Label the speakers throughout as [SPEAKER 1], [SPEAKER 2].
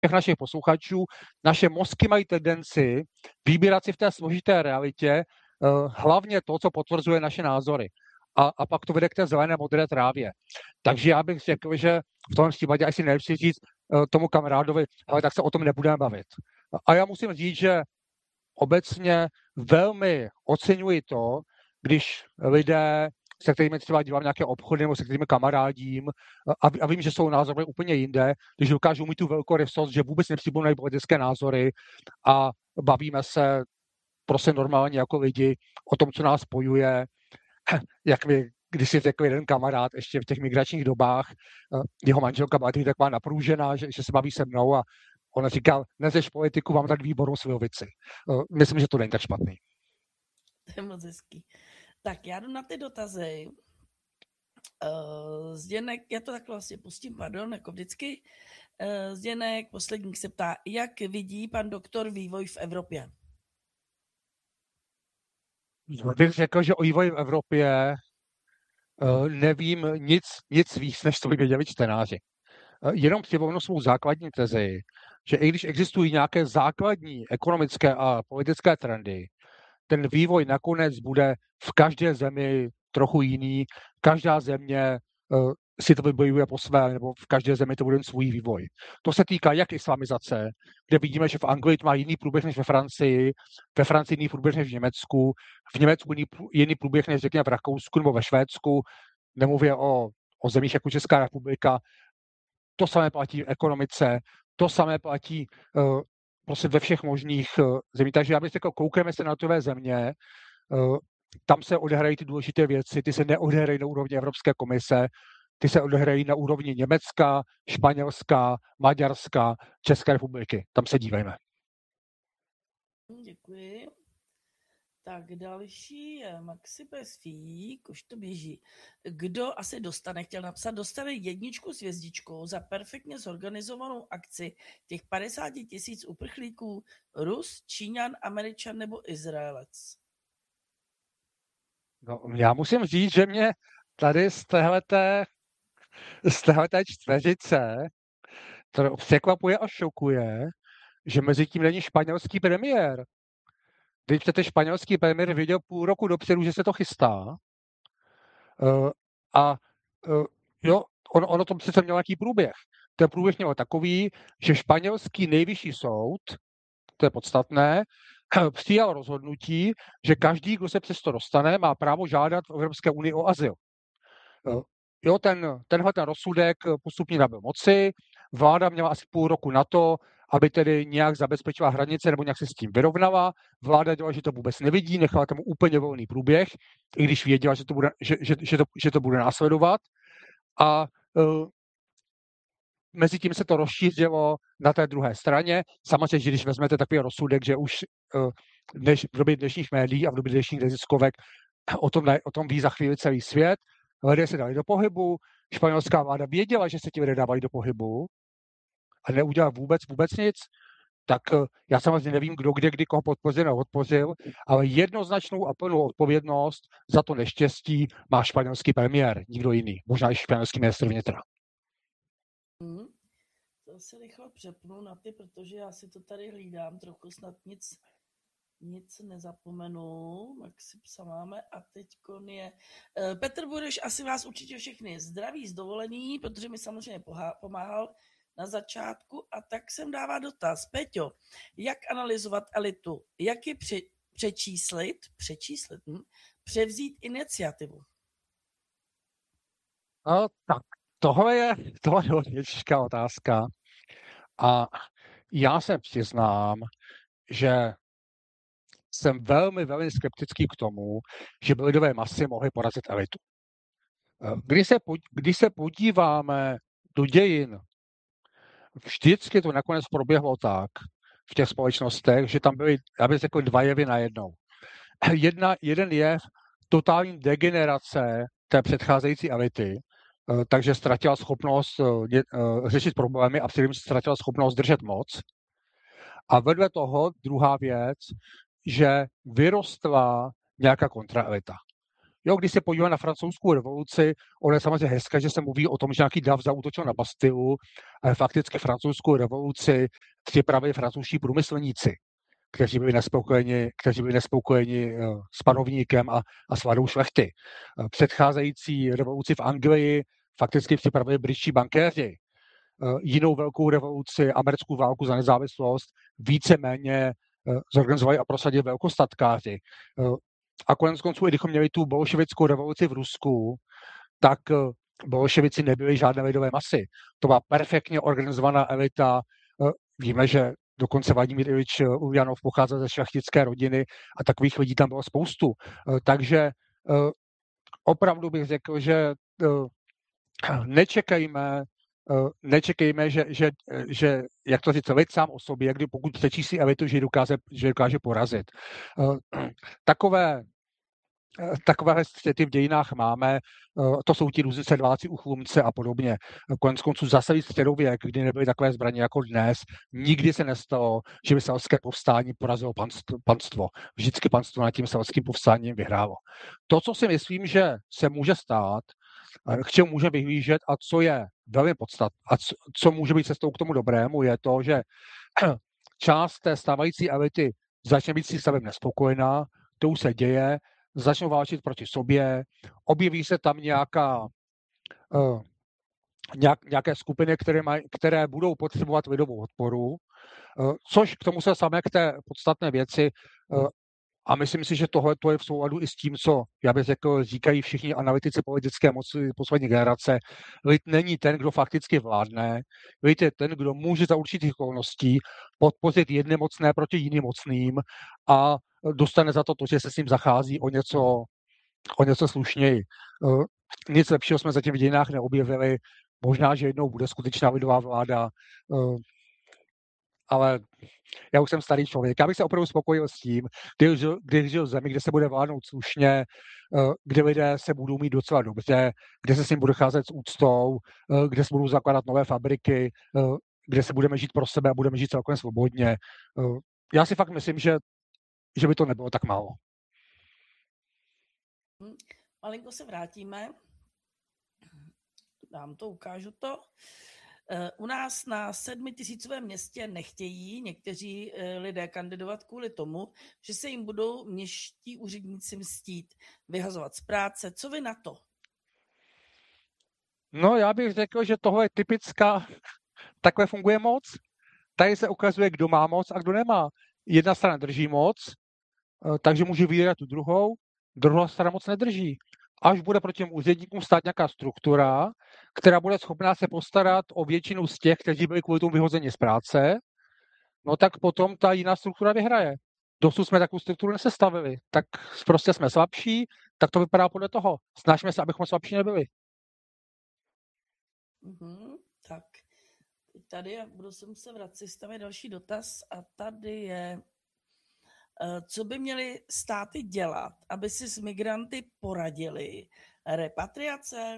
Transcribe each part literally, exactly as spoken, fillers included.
[SPEAKER 1] těch našich posluchačů, naše mozky mají tendenci vybírat si v té složité realitě uh, hlavně to, co potvrzuje naše názory. A, a pak to vede k té zelené modré trávě. Takže já bych řekl, že v tom případě asi nejlepší říct uh, tomu kamarádovi, ale tak se o tom nebudeme bavit. A já musím říct, že obecně velmi oceňuji to, když lidé, se kterými třeba dělám nějaké obchody nebo se kterými kamarádím a, a vím, že jsou názory úplně jinde, když dokážou mít tu velkorysost, že vůbec nepřipomínají politické názory a bavíme se prostě normálně jako lidi o tom, co nás spojuje, jak mi když si řekl jeden kamarád ještě v těch migračních dobách, jeho manželka byla teď taková napružená, že, že se baví se mnou a ona říkal, neřeš politiku, mám tak výbornou slivovici. Myslím, že to není tak špatný.
[SPEAKER 2] To je moc hezký. Tak já jdu na ty dotazy. Uh, Zděnek, já to takhle vlastně pustím, pardon, jako vždycky. Uh, Zděnek, posledník se ptá, jak vidí pan doktor vývoj v Evropě?
[SPEAKER 1] Bych řekl, že o vývoji v Evropě uh, nevím nic, nic víc, než to by věděli čtenáři. Uh, jenom připomenu svou základní tezi, že i když existují nějaké základní ekonomické a politické trendy, ten vývoj nakonec bude v každé zemi trochu jiný. Každá země uh, si to vybojuje po své, nebo v každé zemi to bude svůj vývoj. To se týká jak islamizace, kde vidíme, že v Anglii to má jiný průběh než ve Francii, ve Francii jiný průběh než v Německu, v Německu jiný, jiný průběh než řekněme v Rakousku nebo ve Švédsku, nemluvě o, o zemích jako Česká republika. To samé platí v ekonomice, to samé platí uh, prostě ve všech možných uh, zemích. Takže já bych řekl, koukneme se na tové země, uh, tam se odehrají ty důležité věci, ty se neodehrají na úrovni Evropské komise, ty se odehrají na úrovni Německa, Španělska, Maďarska, České republiky. Tam se dívejme.
[SPEAKER 2] Děkuji. Tak další je Maxi Pesfík, už to běží. Kdo asi dostane, chtěl napsat, dostane jedničku s hvězdičkou za perfektně zorganizovanou akci těch padesát tisíc uprchlíků, Rus, Číňan, Američan nebo Izraelec?
[SPEAKER 1] No, já musím říct, že mě tady z téhleté, z téhleté čtveřice to překvapuje a šokuje, že mezi tím není španělský premiér. Když ten španělský premiér věděl půl roku dopředu, že se to chystá. Uh, a uh, jo, on, ono to přece mělo nějaký průběh. Ten průběh měl takový, že španělský nejvyšší soud, to je podstatné, přijal rozhodnutí, že každý, kdo se přes to dostane, má právo žádat v Evropské unii o azyl. Uh, jo, ten, tenhle ten rozsudek postupně nabyl moci, vláda měla asi půl roku na to, aby tedy nějak zabezpečila hranice nebo nějak se s tím vyrovnala. Vláda dělala, že to vůbec nevidí, nechala tam úplně volný průběh, i když věděla, že to bude, že, že, že to, že to bude následovat. A uh, mezi tím se to rozšířilo na té druhé straně. Samozřejmě, že když vezmete takový rozsudek, že už uh, dneš, v době dnešních médií a v době dnešních neziskovek o tom, o tom ví za chvíli celý svět, lidé se dali do pohybu, španělská vláda věděla, že se ti lidé dávají do pohybu, a neudělal vůbec, vůbec nic, tak já samozřejmě nevím, kdo kde kdy koho podpořil nebo odpořil, ale jednoznačnou a plnou odpovědnost za to neštěstí má španělský premiér, nikdo jiný, možná i španělský ministr vnitra.
[SPEAKER 2] Hmm. To se rychle přepnu na ty, protože já si to tady hlídám, trochu snad nic, nic nezapomenu. Maxi psa máme a teďkon je... Petr Bureš asi vás určitě všechny zdraví z dovolení, protože mi samozřejmě pomáhal na začátku a tak jsem dává dotaz. Peťo, jak analyzovat elitu? Jak ji při, přečíslit, přečíslit, hm? převzít iniciativu?
[SPEAKER 1] No, tak tohle je, tohle je hodně těžká otázka a já se přiznám, že jsem velmi, velmi skeptický k tomu, že by lidové masy mohly porazit elitu. Když se, když se podíváme do dějin, vždycky to nakonec proběhlo tak v těch společnostech, že tam byly, já bych řekl, dva jevy najednou. Jedna, jeden jev totální degenerace té předcházející elity, takže ztratila schopnost řešit problémy a předtím ztratila schopnost držet moc. A vedle toho druhá věc, že vyrostla nějaká kontraelita. Jo, když se podívá na francouzskou revoluci, ono je samozřejmě hezké, že se mluví o tom, že nějaký dav zaútočil na Bastilu, ale fakticky francouzskou revoluci připravili francouzští průmyslníci, kteří byli nespokojeni, kteří byli nespokojeni s panovníkem a, a s vládou šlechty. Předcházející revoluci v Anglii fakticky připravili britští bankéři. Jinou velkou revoluci, americkou válku za nezávislost, víceméně zorganizovali a prosadili velkostatkáři. A konec konců, i když měli tu bolševickou revoluci v Rusku, tak bolševici nebyli žádné lidové masy. To byla perfektně organizovaná elita. Víme, že dokonce Vladimír Ilič Uljanov pocházel ze šlechtické rodiny a takových lidí tam bylo spoustu. Takže opravdu bych řekl, že nečekejme, nečekejme, že, že, že jak to říct, lid sám o sobě, kdy pokud přečí si elitu, že ji dokáže, že dokáže porazit. Takové Takové střety v dějinách máme, to jsou ti různí sedláci u Chlumce a podobně. Konec konců za celý středověk, kdy nebyly takové zbraně jako dnes, nikdy se nestalo, že by selské povstání porazilo panstvo. Vždycky panstvo nad tím selským povstáním vyhrálo. To, co si myslím, že se může stát, k čemu může vyhlížet a co je velmi podstatné a co, co může být cestou k tomu dobrému, je to, že část té stávající elity začne být si stavem nespokojená, to už se děje, začnou válčit proti sobě, objeví se tam nějaká, uh, nějak, nějaké skupiny, které, maj, které budou potřebovat lidovou odporu, uh, což k tomu se samé k té podstatné věci uh, a myslím si, že tohle je v souladu i s tím, co, já bych řekl, říkají všichni analytici politické moci poslední generace. Lid není ten, kdo fakticky vládne, lid je ten, kdo může za určitých okolností podpořit jedny mocné proti jiným mocným a dostane za to to, že se s ním zachází o něco, o něco slušněji. Nic lepšího jsme zatím v dějinách neobjevili. Možná, že jednou bude skutečná lidová vláda, ale já už jsem starý člověk. Já bych se opravdu spokojil s tím, když žil, když žil v zemi, kde se bude vládnout slušně, kde lidé se budou mít docela dobře, kde se s ním bude cházet s úctou, kde se budou zakládat nové fabriky, kde se budeme žít pro sebe a budeme žít celkem svobodně. Já si fakt myslím, že, že by to nebylo tak málo.
[SPEAKER 2] Malinko se vrátíme. Dám to, ukážu to. U nás na sedmitisícovém městě nechtějí někteří lidé kandidovat kvůli tomu, že se jim budou městští úředníci mstít, vyhazovat z práce. Co vy na to?
[SPEAKER 1] No, já bych řekl, že tohle je typická, takhle funguje moc. Tady se ukazuje, kdo má moc a kdo nemá. Jedna strana drží moc, takže může vydírat tu druhou, druhá strana moc nedrží. Až bude proti těm úředníkům stát nějaká struktura, která bude schopná se postarat o většinu z těch, kteří byli kvůli tomu vyhozeni z práce, no tak potom ta jiná struktura vyhraje. Dosud jsme takovou strukturu nesestavili, tak prostě jsme slabší, tak to vypadá podle toho. Snažíme se, abychom slabší nebyli.
[SPEAKER 2] Mm-hmm, tak, tady budu se muset vracet, tam je další dotaz a tady je, co by měly státy dělat, aby si s migranty poradili? Repatriace?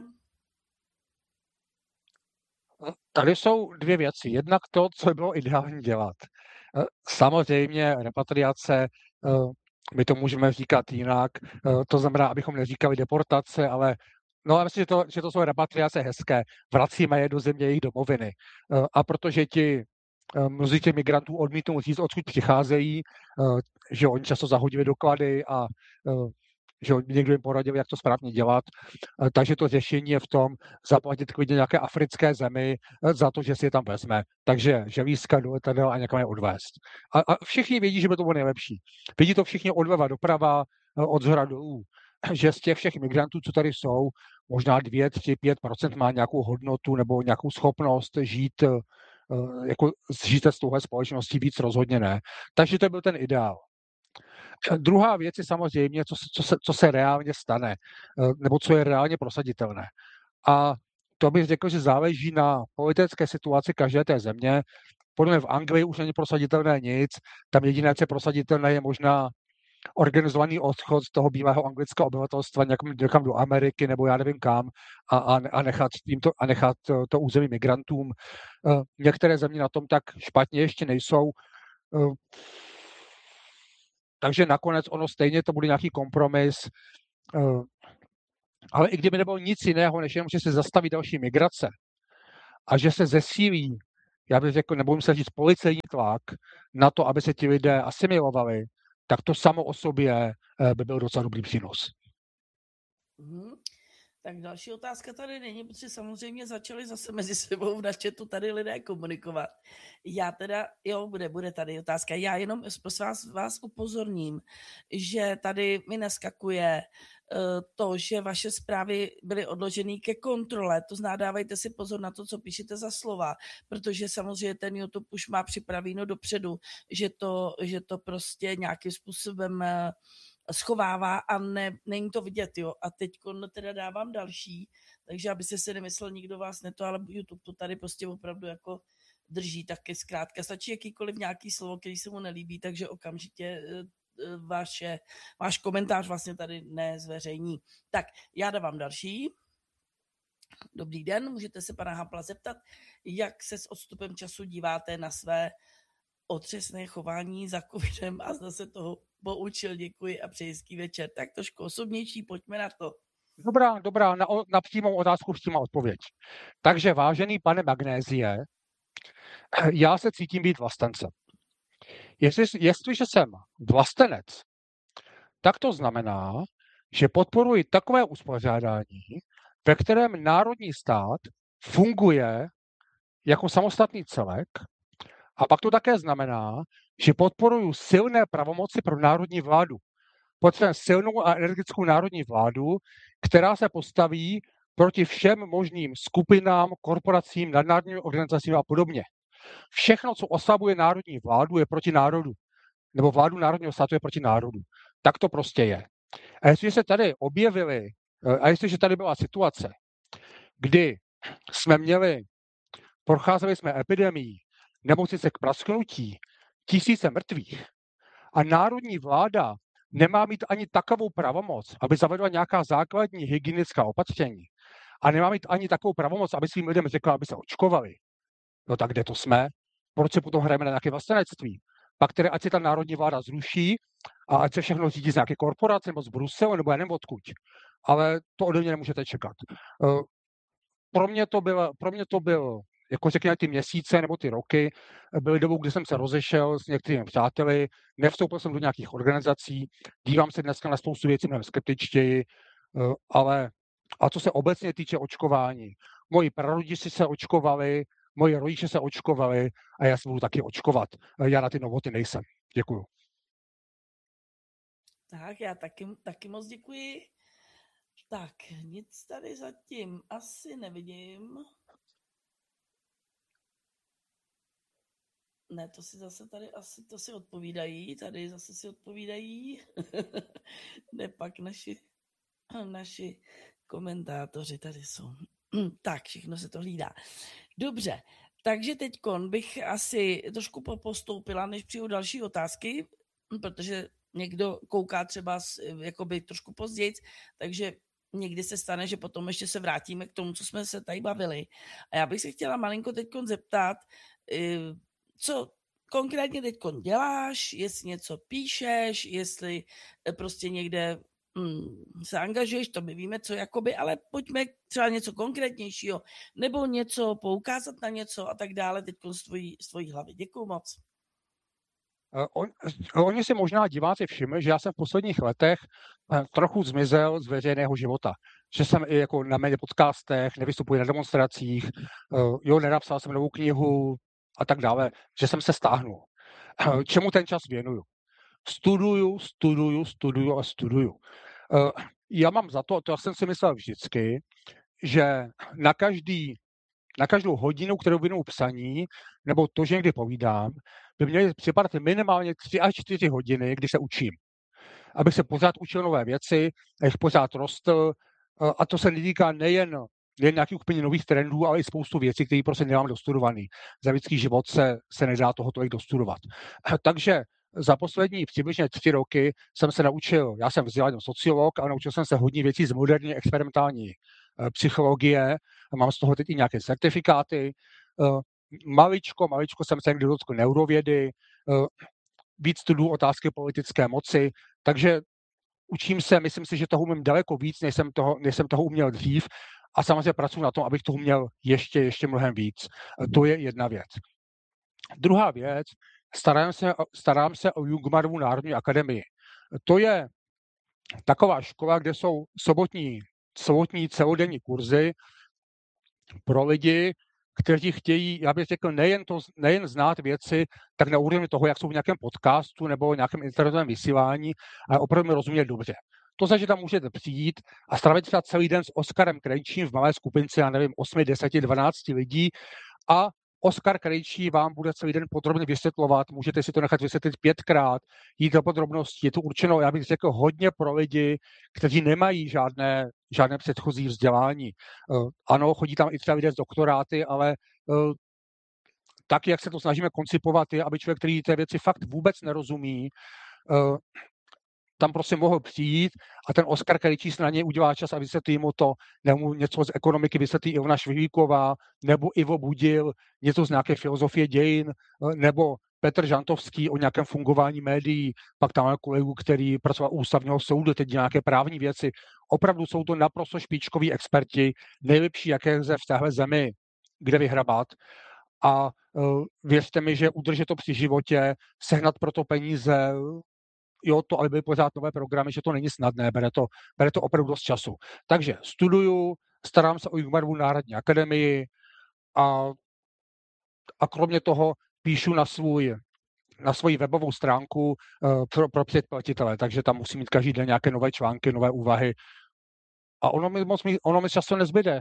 [SPEAKER 1] Tady jsou dvě věci. Jednak to, co by bylo ideální dělat. Samozřejmě repatriace, my to můžeme říkat jinak, to znamená, abychom neříkali deportace, ale no, já myslím, že to, že to jsou repatriace hezké. Vracíme je do země jejich domoviny. A protože ti mnozí těch migrantů odmítnou říct, odkud přicházejí, že oni často zahodili doklady a že někdo jim poradil, jak to správně dělat. Takže to řešení je v tom zaplatit klidně nějaké africké zemi za to, že si je tam vezme. Takže želízka do letadel a někam je odvést. A, a všichni vědí, že by to bylo nejlepší. Vidí to všichni odleva doprava, od zhora dolů. Že z těch všech migrantů, co tady jsou, možná dvě, tři, pět procent má nějakou hodnotu nebo nějakou schopnost žít jako žít s touhle společností, víc rozhodně ne. Takže to byl ten ideál. Druhá věc je samozřejmě, co se, co, se, co se reálně stane, nebo co je reálně prosaditelné. A to bych řekl, že záleží na politické situaci každé té země. Podle mě v Anglii už není prosaditelné nic, tam jediné, co je prosaditelné, je možná organizovaný odchod z toho bývalého anglického obyvatelstva někam do Ameriky nebo já nevím kam a, a, a, nechat, jim to, a nechat to, to území migrantům. Některé země na tom tak špatně ještě nejsou. Takže nakonec ono stejně to bude nějaký kompromis. Ale i kdyby nebylo nic jiného, než jenom, že se zastaví další migrace a že se zesílí, já bych řekl, nebo se říct, policejní tlak na to, aby se ti lidé asimilovali, tak to samo o sobě by byl docela dobrý přínos.
[SPEAKER 2] Mm-hmm. Tak další otázka tady není, protože samozřejmě začali zase mezi sebou v chatu tady lidé komunikovat. Já teda, jo, bude, bude tady otázka. Já jenom prosím vás, vás upozorním, že tady mi neskakuje uh, to, že vaše zprávy byly odloženy ke kontrole. To znamená, dávejte si pozor na to, co píšete za slova, protože samozřejmě ten YouTube už má připravěno dopředu, že to, že to prostě nějakým způsobem uh, schovává a ne, není to vidět, jo. A teď teda dávám další, takže aby se si nemyslel nikdo vás neto, ale YouTube to tady prostě opravdu jako drží taky zkrátka. Stačí jakýkoliv nějaký slovo, který se mu nelíbí, takže okamžitě vaše, váš komentář vlastně tady nezveřejní. Tak, já dávám další. Dobrý den, můžete se pana Hampla zeptat, jak se s odstupem času díváte na své otřesné chování za covidem a zase toho poučil, děkuji a přeji hezký večer. Tak trošku osobnější, pojďme na to.
[SPEAKER 1] Dobrá, dobrá, na, na přímou otázku přímá odpověď. Takže vážený pane Magnézie, já se cítím být vlastencem. Jestli, jestliže jsem vlastenec, tak to znamená, že podporuji takové uspořádání, ve kterém národní stát funguje jako samostatný celek, a pak to také znamená, že podporuji silné pravomoci pro národní vládu. Potřebujeme silnou a energickou národní vládu, která se postaví proti všem možným skupinám, korporacím, nadnárodním organizacím a podobně. Všechno, co oslabuje národní vládu, je proti národu. Nebo vládu národního státu je proti národu. Tak to prostě je. A jestliže se tady objevily, a jestliže tady byla situace, kdy jsme měli, procházeli jsme epidemií, nemocnice k prasknutí, tisíce mrtvých a národní vláda nemá mít ani takovou pravomoc, aby zavedla nějaká základní hygienická opatření a nemá mít ani takovou pravomoc, aby svým lidem řekla, aby se očkovali. No tak kde to jsme? Proč se potom hrajeme na nějaké vlastenectví? Pak tedy ať se ta národní vláda zruší a ať se všechno řídí z nějaké korporace nebo z Bruselu nebo já nevím odkud. Ale to ode mě nemůžete čekat. Pro mě to byl, pro mě to byl jako řekněme ty měsíce nebo ty roky, byly dobou, kdy jsem se rozešel s některými přáteli, nevstoupil jsem do nějakých organizací, dívám se dneska na spoustu věcí mnohem skeptičtěji, ale a co se obecně týče očkování, moji prarodiči se očkovali, moji rodiče se očkovali a já se budu taky očkovat. Já na ty novoty nejsem. Děkuju.
[SPEAKER 2] Tak, já taky, taky moc děkuji. Tak, nic tady zatím asi nevidím. Ne, to si zase tady asi to si odpovídají, tady zase si odpovídají. Ne, pak naši, naši komentátoři tady jsou. Tak, všechno se to hlídá. Dobře, takže teďkon bych asi trošku postoupila, než přijdu další otázky, protože někdo kouká třeba jakoby trošku později, takže někdy se stane, že potom ještě se vrátíme k tomu, co jsme se tady bavili. A já bych se chtěla malinko teďkon zeptat, co konkrétně teďkon děláš, jestli něco píšeš, jestli prostě někde hmm, se angažuješ, to my víme, co jakoby, ale pojďme třeba něco konkrétnějšího, nebo něco, poukázat na něco a tak dále teďkon z tvojí, z tvojí hlavy. Děkuju moc.
[SPEAKER 1] On, oni si možná diváci všimli, že já jsem v posledních letech trochu zmizel z veřejného života. Že jsem i jako na méně podcastech, nevystupuji na demonstracích, jo, nenapsal jsem novou knihu a tak dále, že jsem se stáhnul. Čemu ten čas věnuju? Studuju, studuju, studuju a studuju. Já mám za to, to jsem si myslel vždycky, že na každý na každou hodinu, kterou věnuju psaní, nebo to, že někdy povídám, by měly připadat minimálně tři až čtyři hodiny, kdy se učím. Abych se pořád učil nové věci, abych pořád rostl, a to se netýká nejen, nejen nějakých úplně nových trendů, ale i spoustu věcí, které prostě nemám dostudovaný. Za lidský život se, se nedá toho tolik dostudovat. Takže za poslední přibližně tři roky jsem se naučil, já jsem vzdělaný sociolog, ale naučil jsem se hodně věcí z moderní experimentální psychologie, mám z toho teď i nějaké certifikáty. Maličko, maličko jsem se někdy dotkl neurovědy, víc studuju otázky politické moci, takže učím se, myslím si, že toho umím daleko víc, než jsem toho, než jsem toho uměl dřív a samozřejmě pracuji na tom, abych toho uměl ještě, ještě mnohem víc. To je jedna věc. Druhá věc, starám se, starám se o Jungmannovu Národní akademii. To je taková škola, kde jsou sobotní, sobotní celodenní kurzy pro lidi, kteří chtějí, já bych řekl, nejen, to, nejen znát věci, tak na úrovni toho, jak jsou v nějakém podcastu nebo nějakém internetovém vysílání, ale opravdu rozumět dobře. To znamená, že tam můžete přijít a strávit třeba celý den s Oskarem Krejčím v malé skupince, já nevím, osm, deset, dvanáct lidí a Oskar Krejčí vám bude celý den podrobně vysvětlovat, můžete si to nechat vysvětlit pětkrát, jít do podrobností. Je to určeno, já bych řekl, hodně pro lidi, kteří nemají žádné, žádné předchozí vzdělání. Uh, ano, chodí tam i třeba lidé z doktoráty, ale uh, tak, jak se to snažíme koncipovat, je, aby člověk, který té věci fakt vůbec nerozumí, uh, tam prostě mohl přijít a ten Oskar Krejčí se na něj udělá čas a vysvětlí mu to, nebo něco z ekonomiky vysvětlí Ivona Švihlíková, nebo Ivo Budil, něco z nějaké filozofie dějin, nebo Petr Žantovský o nějakém fungování médií, pak tam máme kolegu, který pracoval u ústavního soudu, teď nějaké právní věci. Opravdu jsou to naprosto špičkoví experti, nejlepší, jaké lze v téhle zemi, kde vyhrabat. A uh, věřte mi, že udržet to při životě, sehnat pro to peníze, jo, to, aby byly pořád nové programy, že to není snadné, bere to, bere to opravdu dost času. Takže studuju, starám se o Jungmannovu Národní akademii a, a kromě toho píšu na svůj na svoji webovou stránku uh, pro, pro předplatitele, takže tam musím mít každý den nějaké nové články, nové úvahy a ono mi moc ono mi často nezbyde.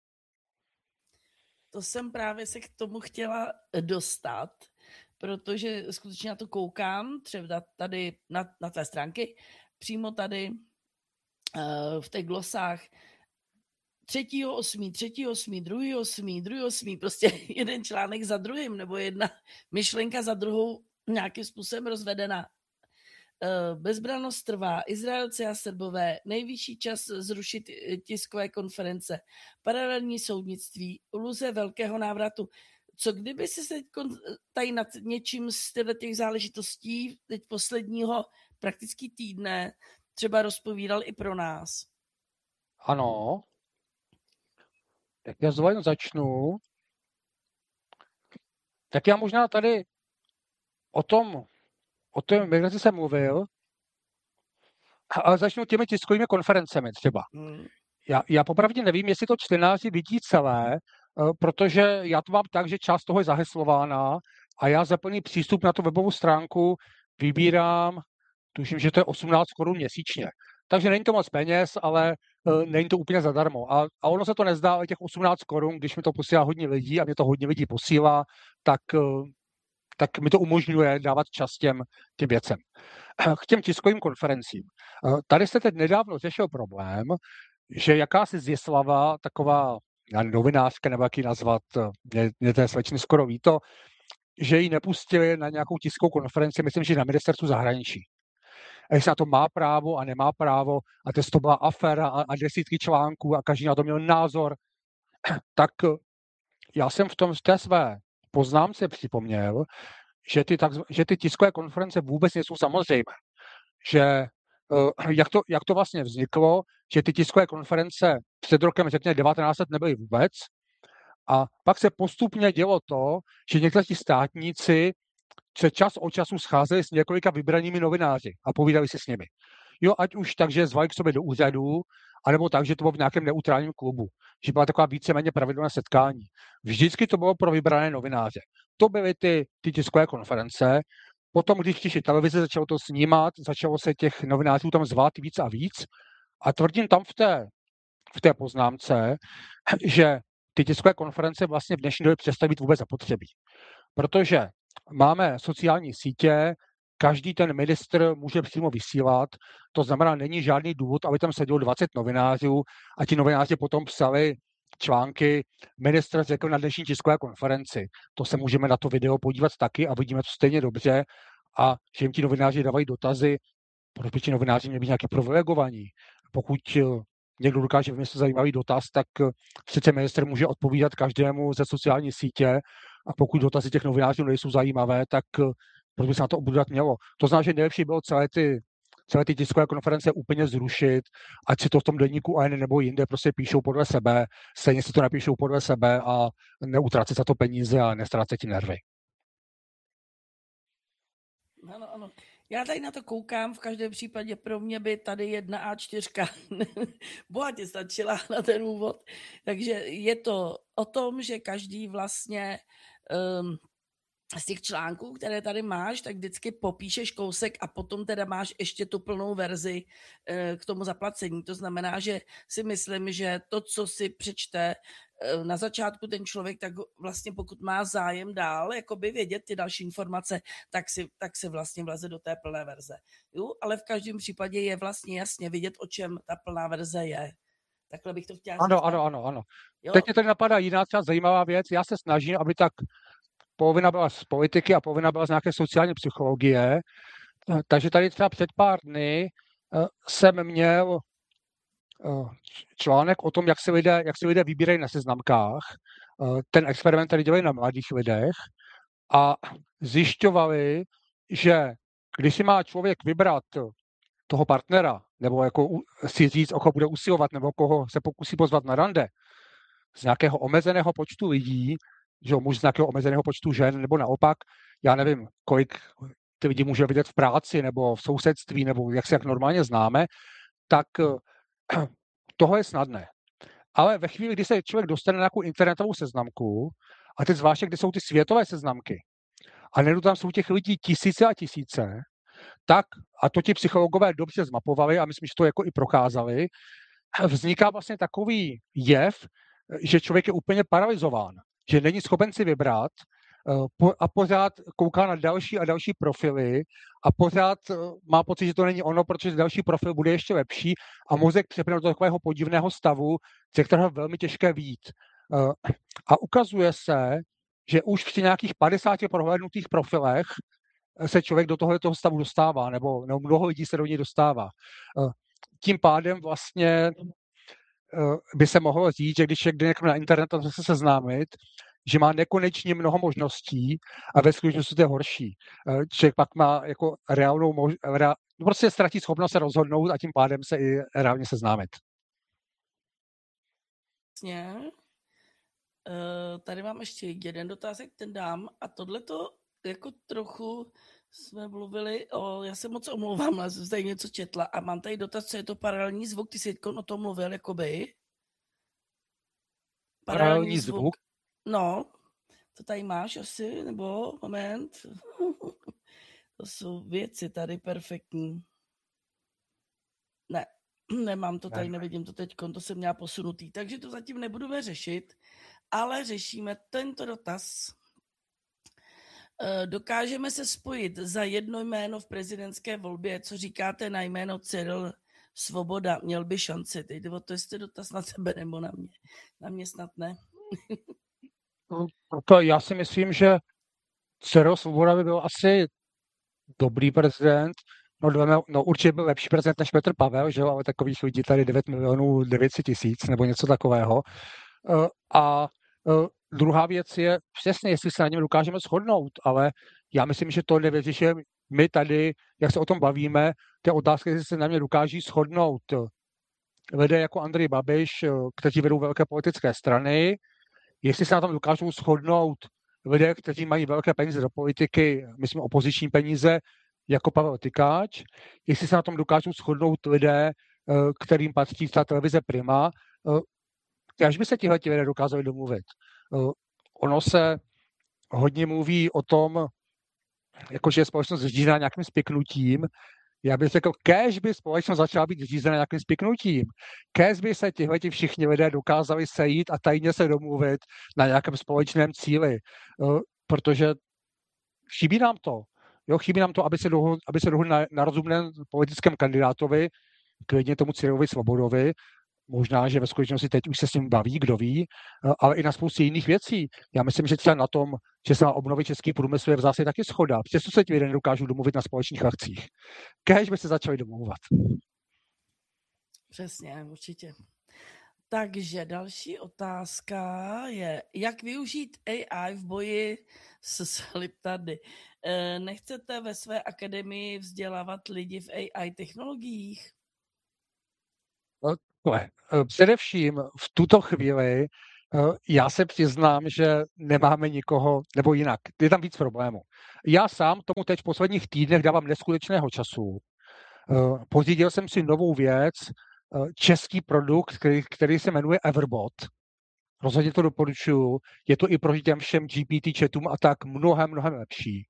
[SPEAKER 2] To jsem právě se k tomu chtěla dostat, protože skutečně na to koukám, třeba tady na, na té stránky, přímo tady uh, v těch glosách třetího osmý, třetího osmý, druhý osmý, druhý osmý, prostě jeden článek za druhým, nebo jedna myšlenka za druhou nějakým způsobem rozvedená. Bezbrannost trvá, Izraelci a Srbové, nejvyšší čas zrušit tiskové konference, paralelní soudnictví, iluze velkého návratu. Co kdyby si se tady nad něčím z těch záležitostí teď posledního prakticky týdne třeba rozpovídal i pro nás?
[SPEAKER 1] Ano. Tak já znovu začnu. Tak já možná tady o tom, o té migraci jsem mluvil, ale začnu těmi tiskovými konferencemi třeba. Hmm. Já, já popravdě nevím, jestli to čtenáři vidí celé, protože já to mám tak, že část toho je zaheslována a já za plný přístup na tu webovou stránku vybírám, tuším, že to je osmnáct korun měsíčně. Takže není to moc peněz, ale uh, není to úplně zadarmo. A, a ono se to nezdá, ale těch osmnáct korun, když mi to posílá hodně lidí a mě to hodně lidí posílá, tak, uh, tak mi to umožňuje dávat čas těm, těm věcem. K těm tiskovým konferencím. Uh, tady se teď nedávno řešil problém, že jakási Zjeslava, taková novinářka, nebo jak ji nazvat, mě, mě té slečny skoro ví to, že ji nepustili na nějakou tiskovou konferenci, myslím, že na ministerstvu zahraničí. A jestli na to má právo a nemá právo, a to byla aféra a, a desítky článků a každý na to měl názor, tak já jsem v tom v té své poznámce připomněl, že ty, tak, že ty tiskové konference vůbec nejsou samozřejmé. Že jak to, jak to vlastně vzniklo, že ty tiskové konference před rokem, řekněme devatenáct set, nebyly vůbec. A pak se postupně dělo to, že někteří státníci se čas od času scházeli s několika vybranými novináři a povídali si s nimi. Jo, ať už tak, že zvali k sobě do úřadu, anebo tak, že to bylo v nějakém neutrálním klubu. Že byla taková víceméně pravidelné setkání. Vždycky to bylo pro vybrané novináře. To byly ty, ty tiskové konference. Potom, když přišly televize, začalo to snímat, začalo se těch novinářů tam zvát víc a víc. A tvrdím tam v té, v té poznámce, že ty tiskové konference vlastně v dnešní době přestaly být vůbec zapotřebí. Protože máme sociální sítě, každý ten ministr může přímo vysílat, to znamená, není žádný důvod, aby tam sedělo dvacet novinářů a ti novináři potom psali články, ministr řekl na dnešní tiskové konferenci. To se můžeme na to video podívat taky a vidíme to stejně dobře a že jim ti novináři dávají dotazy, proč by ti novináři měli být nějaký privilegovaní. Pokud někdo dokáže vymyslet zajímavý dotaz, tak přece ministr může odpovídat každému ze sociální sítě a pokud dotazy těch novinářů nejsou zajímavé, tak proč by se na to obudat mělo. To znamená, že nejlepší bylo celé ty, celé ty tiskové konference úplně zrušit, ať si to v tom deníku A N nebo jinde prostě píšou podle sebe, stejně si to napíšou podle sebe a neutracet za to peníze a nestrácet ti nervy.
[SPEAKER 2] Ano, ano. Já tady na to koukám, v každém případě pro mě by tady jedna á čtyři bohatě stačila na ten úvod. Takže je to o tom, že každý vlastně um, z těch článků, které tady máš, tak vždycky popíšeš kousek a potom teda máš ještě tu plnou verzi uh, k tomu zaplacení. To znamená, že si myslím, že to, co si přečte uh, na začátku ten člověk, tak vlastně pokud má zájem dál jakoby vědět ty další informace, tak si, tak si vlastně vleze do té plné verze. Jo? Ale v každém případě je vlastně jasně vidět, o čem ta plná verze je. Takhle bych to chtěla říct.
[SPEAKER 1] Ano, ano, ano, ano. Jo? Teď mě tady napadá jiná třeba zajímavá věc. Já se snažím, aby tak polovina byla z politiky a polovina byla z nějaké sociální psychologie. Takže tady třeba před pár dny jsem měl článek o tom, jak si lidé, jak si lidé vybírají na seznamkách. Ten experiment tady dělají na mladých lidech a zjišťovali, že když si má člověk vybrat toho partnera, nebo jako si říct, o koho bude usilovat, nebo koho se pokusí pozvat na rande, z nějakého omezeného počtu lidí, že muž z nějakého omezeného počtu žen, nebo naopak, já nevím, kolik ty lidi může vidět v práci, nebo v sousedství, nebo jak se jak normálně známe, tak toho je snadné. Ale ve chvíli, kdy se člověk dostane na nějakou internetovou seznamku, a teď zvláště, kdy jsou ty světové seznamky, a nedu tam jsou těch lidí tisíce a tisíce, tak, a to ti psychologové dobře zmapovali, a myslím, že to jako i procházeli, vzniká vlastně takový jev, že člověk je úplně paralyzován, že není schopen si vybrat a pořád kouká na další a další profily a pořád má pocit, že to není ono, protože další profil bude ještě lepší a mozek přepne do takového podivného stavu, ze kterého je velmi těžké vyjít. A ukazuje se, že už při nějakých padesáti prohlédnutých profilech se člověk do tohoto stavu dostává, nebo, nebo mnoho lidí se do něj dostává. Tím pádem vlastně by se mohlo říct, že když je někdo na internetu se seznámit, že má nekonečně mnoho možností a ve skutečnosti to je horší. Člověk pak má jako reálnou možnost, rea, prostě ztratí schopnost se rozhodnout a tím pádem se i reálně seznámit.
[SPEAKER 2] Vlastně. Tady mám ještě jeden dotazek, ten dám a tohleto jako trochu jsme mluvili o, já se moc omlouvám, ale jsem tady něco četla a mám tady dotaz, co je to paralelní zvuk, ty jsi o tom mluvil, jakoby.
[SPEAKER 1] Paralelní, paralelní zvuk? zvuk?
[SPEAKER 2] No, to tady máš asi, nebo moment. To jsou věci tady perfektní. Ne, nemám to tady, nevidím to teď, to jsem měla posunutý, takže to zatím nebudeme řešit, ale řešíme tento dotaz. Dokážeme se spojit za jedno jméno v prezidentské volbě, co říkáte na jméno Cyril Svoboda, měl by šanci. Teď jde o to, jestli dotaz na tebe nebo na mě. Na mě snad ne.
[SPEAKER 1] To já si myslím, že Cyril Svoboda by byl asi dobrý prezident. No, no určitě byl lepší prezident než Petr Pavel, že jo, ale takových lidí tady devět milionů devět set tisíc nebo něco takového. A druhá věc je přesně, jestli se na něm dokážeme shodnout, ale já myslím, že to nevyřešíme my tady, jak se o tom bavíme, ty otázky, jestli se na mě dokáží shodnout lidé jako Andrej Babiš, kteří vedou velké politické strany, jestli se na tom dokážou shodnout lidé, kteří mají velké peníze do politiky, myslím opoziční peníze, jako Pavel Tykáč, jestli se na tom dokážou shodnout lidé, kterým patří ta televize Prima, až by se tihle lidé dokázali domluvit. Ono se hodně mluví o tom, jakože je společnost řízená nějakým spiknutím. Já bych řekl, kéž by společnost začala být řízena nějakým spiknutím. Kéž by se tihleti všichni lidé dokázali sejít a tajně se domluvit na nějakém společném cíli. Protože chybí nám to. Jo, chybí nám to, aby se dohodl, aby se dohodl na, na rozumném politickém kandidátovi, klidně tomu Cyrilovi Svobodovi. Možná, že ve skutečnosti teď už se s ním baví, kdo ví, ale i na spoustě jiných věcí. Já myslím, že třeba na tom, že se má obnovit český průmysl, je v zásadě taky shoda. Přesto se ti lidé nedokážou domluvit na společných akcích. Kéž by se začali domlouvat.
[SPEAKER 2] Přesně, určitě. Takže další otázka je, jak využít A I v boji s sliptady. Nechcete ve své akademii vzdělávat lidi v A I technologiích?
[SPEAKER 1] Především v tuto chvíli já se přiznám, že nemáme nikoho, nebo jinak, je tam víc problémů. Já sám tomu teď v posledních týdnech dávám neskutečného času. Pořídil jsem si novou věc, český produkt, který, který se jmenuje Everbot. Rozhodně to doporučuju. Je to i proti těm všem G P T chatům a tak mnohem, mnohem lepší.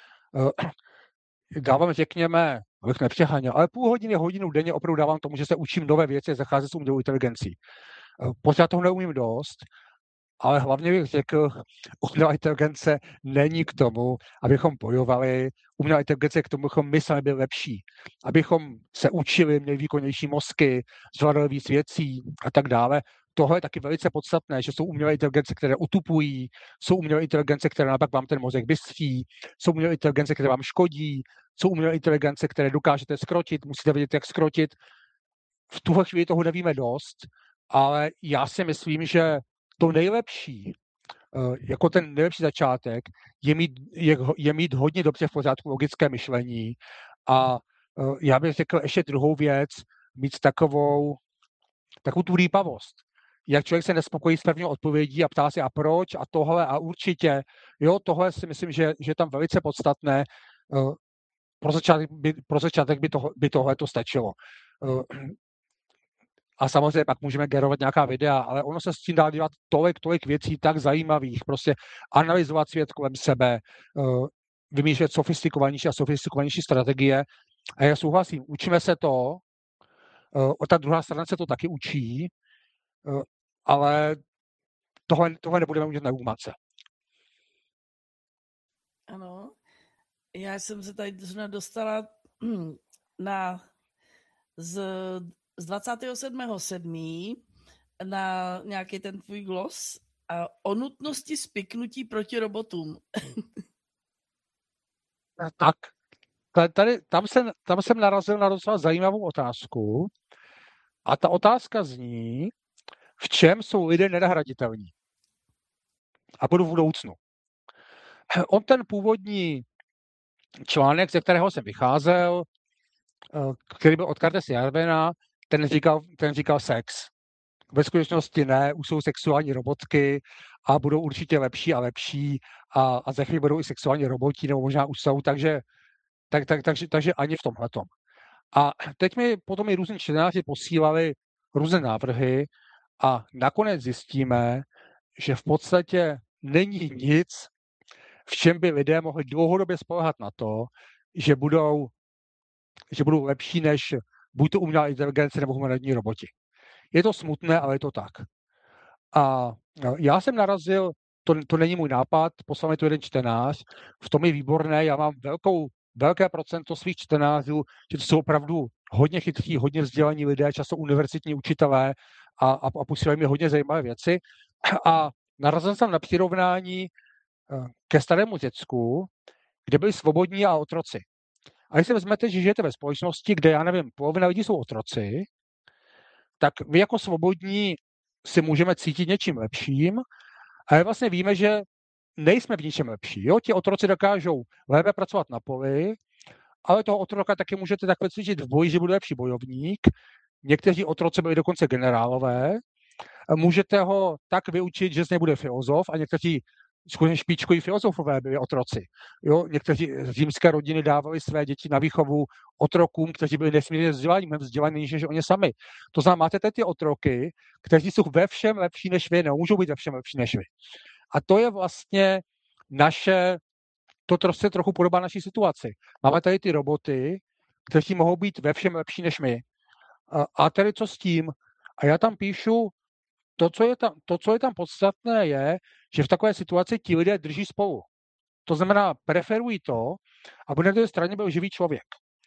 [SPEAKER 1] Dávám, řekněme, abych nepřeháněl, ale půl hodiny, hodinu denně opravdu dávám tomu, že se učím nové věci, zacházet s umělou inteligencí. Pořád toho neumím dost, ale hlavně bych řekl, umělá inteligence není k tomu, abychom bojovali, umělá inteligence je k tomu, abychom my sami byli lepší, abychom se učili, měli výkonnější mozky, zvládali víc věcí a tak dále. Tohle je taky velice podstatné, že jsou umělé inteligence, které utupují, jsou umělé inteligence, které naopak vám ten mozek bystří, jsou umělé inteligence, které vám škodí, jsou umělé inteligence, které dokážete skrotit, musíte vědět, jak skrotit. V tuhle chvíli toho nevíme dost, ale já si myslím, že to nejlepší, jako ten nejlepší začátek, je mít, je, je mít hodně dobře v pořádku logické myšlení a já bych řekl ještě druhou věc, mít takovou, takovou tu rýpavost. Jak člověk se nespokojí s první odpovědí a ptá se a proč a tohle a určitě. Jo, tohle si myslím, že, že je tam velice podstatné. Pro začátek by, pro začátek by, toho, by tohle to stačilo. A samozřejmě pak můžeme generovat nějaká videa, ale ono se s tím dá dělat tolik, tolik věcí tak zajímavých, prostě analyzovat svět kolem sebe, vymýšlet sofistikovanější a sofistikovanější strategie. A já souhlasím, učíme se to, o ta druhá strana se to taky učí, ale tohle, tohle nebudeme udělat neumat se.
[SPEAKER 2] Ano, já jsem se tady dostala na z, z dvacátého sedmého sedmého na nějaký ten tvůj gloss a o nutnosti spiknutí proti robotům.
[SPEAKER 1] Tak, tady, tam, jsem, tam jsem narazil na docela zajímavou otázku a ta otázka zní, v čem jsou lidé nenahraditelní a budu v budoucnu. On ten původní článek, ze kterého jsem vycházel, který byl od Curtise Yarvina, ten říkal, ten říkal sex. Ve skutečnosti ne, už jsou sexuální robotky a budou určitě lepší a lepší a, a za chvíli budou i sexuální roboti, nebo možná už jsou, takže, tak, tak, takže, takže ani v tomhletom. A teď mi potom i různí čtenáři posílali různé návrhy a nakonec zjistíme, že v podstatě není nic, v čem by lidé mohli dlouhodobě spoléhat na to, že budou, že budou lepší než buď to umělá inteligence nebo humanoidní roboti. Je to smutné, ale je to tak. A já jsem narazil, to, to není můj nápad, poslal mi to jeden čtenář, v tom je výborné, já mám velkou, velké procento svých čtenářů, že to jsou opravdu hodně chytří, hodně vzdělaní lidé, často univerzitní učitelé a, a, a posílají mi hodně zajímavé věci. A narazil jsem na přirovnání ke starému Řecku, kde byli svobodní a otroci. A když si vezmete, že žijete ve společnosti, kde, já nevím, polovina lidí jsou otroci, tak vy jako svobodní si můžeme cítit něčím lepším, ale vlastně víme, že nejsme v ničem lepší. Jo? Ti otroci dokážou lépe pracovat na poli, ale toho otroka taky můžete takhle cvičit v boji, že bude lepší bojovník. Někteří otroci byli dokonce generálové. Můžete ho tak vyučit, že z něj bude filozof a někteří skutečně špičkoví filozofové byli otroci. Jo? Někteří římské rodiny dávali své děti na výchovu otrokům, kteří byli nesmírně vzdělaní, mnohem vzdělanější než oni sami. To znamená, máte ty otroky, kteří jsou ve všem lepší než vy, nemůžou být ve všem lepší než vy. A to je vlastně naše, to se trochu podobá naší situaci. Máme tady ty roboty, kteří mohou být ve všem lepší než my. A, a tedy co s tím? A já tam píšu, to co, je tam, to, co je tam podstatné, je, že v takové situaci ti lidé drží spolu. To znamená, preferují to, aby na té straně byl živý člověk.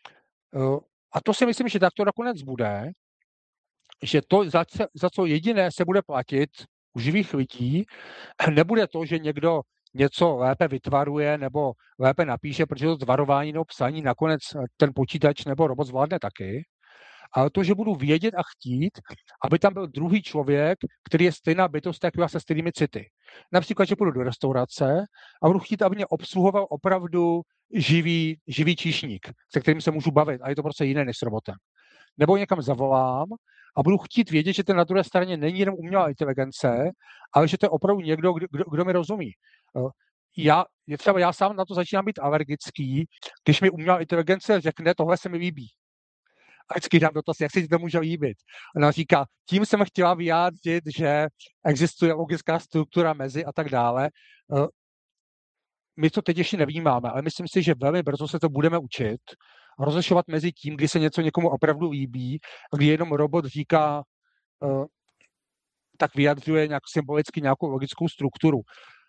[SPEAKER 1] A to si myslím, že tak to nakonec bude, že to, za, za co jediné se bude platit u živých lidí, nebude to, že někdo něco lépe vytvaruje nebo lépe napíše, protože to tvarování nebo psaní nakonec ten počítač nebo robot zvládne taky, ale to, že budu vědět a chtít, aby tam byl druhý člověk, který je stejná bytost jako já se stejnými city. Například, že půjdu do restaurace a budu chtít, aby mě obsluhoval opravdu živý, živý číšník, se kterým se můžu bavit a je to prostě jiné než s robotem. Nebo někam zavolám a budu chtít vědět, že ten na druhé straně není jenom umělá inteligence, ale že to je opravdu někdo, kdo, kdo, kdo mi rozumí. Já, je třeba já sám na to začínám být alergický, když mi umělá inteligence řekne, tohle se mi líbí. A vždycky dám dotaz, jak se ti to může líbit. Ona říká, tím jsem chtěla vyjádřit, že existuje logická struktura mezi a tak dále. My to teď ještě nevnímáme, ale myslím si, že velmi brzo se to budeme učit rozlišovat mezi tím, kdy se něco někomu opravdu líbí a kdy jenom robot říká, tak vyjadřuje nějak symbolicky nějakou logickou strukturu.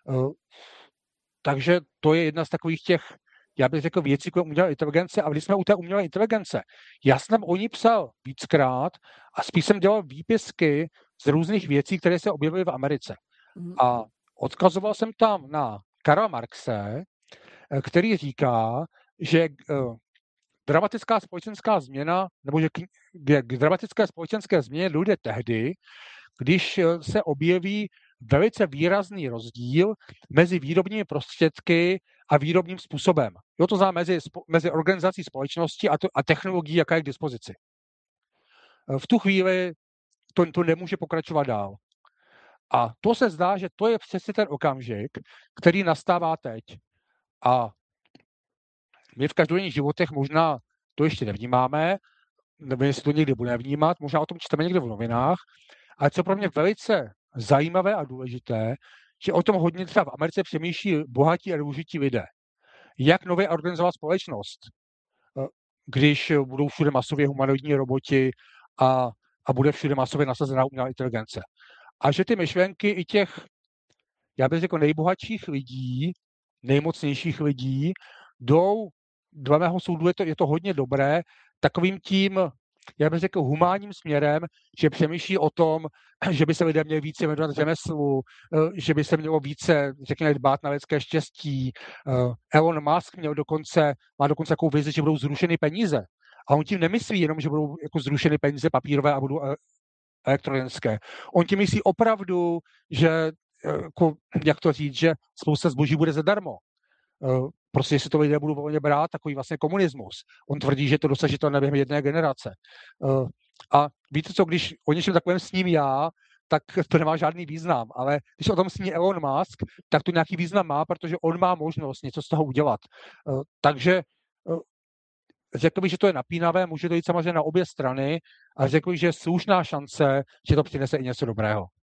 [SPEAKER 1] Takže to je jedna z takových těch, já bych řekl, věcí jako umělé inteligence. A když jsme u té umělé inteligence, já jsem o ní psal víckrát a spíš jsem dělal výpisky z různých věcí, které se objevily v Americe. A odkazoval jsem tam na Karla Marxe, který říká, že dramatická společenská změna, nebo že k, k dramatické společenské změně dojde tehdy, když se objeví velice výrazný rozdíl mezi výrobními prostředky a výrobním způsobem. Jo, to znamená mezi, mezi organizací společnosti a, to, a technologií, jaká je k dispozici. V tu chvíli to, to nemůže pokračovat dál. A to se zdá, že to je přesně ten okamžik, který nastává teď. A my v každodenních životech možná to ještě nevnímáme, nebo jestli to někdy budeme vnímat, možná o tom čteme někde v novinách, ale co pro mě velice zajímavé a důležité, že o tom hodně třeba v Americe přemýšlí bohatí a důležití lidé. Jak nově organizovat společnost, když budou všude masově humanoidní roboti a, a bude všude masově nasazená umělá inteligence. A že ty myšlenky i těch, já bych řekl, nejbohatších lidí, nejmocnějších lidí, jdou, dle mého soudu je to, je to hodně dobré, takovým tím, já bych řekl, humánním směrem, že přemýšlí o tom, že by se lidé měli více věnovat řemeslu, že by se mělo více, řekněme, dbát na lidské štěstí. Elon Musk měl dokonce, má dokonce takovou vizi, že budou zrušeny peníze. A on tím nemyslí jenom, že budou jako zrušeny peníze papírové a budou elektronické. On tím myslí opravdu, že, jako, jak to říct, že spousta zboží bude zadarmo. Prostě jestli to lidé budou volně brát, takový vlastně komunismus. On tvrdí, že to dosažitelné během jedné generace. A víte co, když o něčem takovém sním já, tak to nemá žádný význam, ale když o tom sní Elon Musk, tak to nějaký význam má, protože on má možnost něco z toho udělat. Takže řekl bych, že to je napínavé, může to jít samozřejmě na obě strany a řekl bych, že je slušná šance, že to přinese i něco dobrého.